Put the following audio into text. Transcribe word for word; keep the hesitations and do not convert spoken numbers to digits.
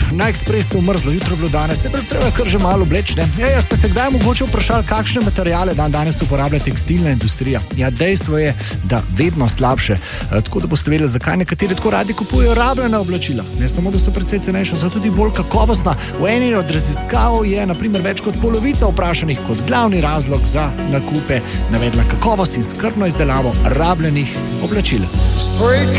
na ekspresu mrzlo, jutro bilo danes, se treba kar že malo obleč, ne? Ja, ja, ste se kdaj mogoče vprašali, kakšne materiale dan danes uporablja tekstilna industrija? Ja, dejstvo je, da vedno slabše. E, tako da boste vedeli, zakaj nekateri tako radi kupujejo rabljena oblačila. Ne samo, da so precej cenejša, so tudi bolj kakovostna. V eni od raziskav je na primer več kot polovica vprašanih kot glavni razlog za nakupe navedla kakovost in skrbno izdelavo rabljenih oblačil.